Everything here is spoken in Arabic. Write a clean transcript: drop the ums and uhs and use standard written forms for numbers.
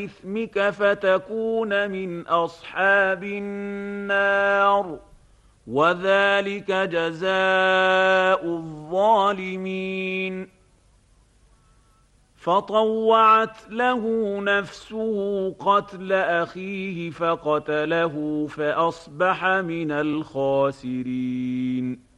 إثمك فتكون من أصحاب النار، وذلك جزاء الظالمين. فطوعت له نفسه قتل أخيه فقتله فأصبح من الخاسرين.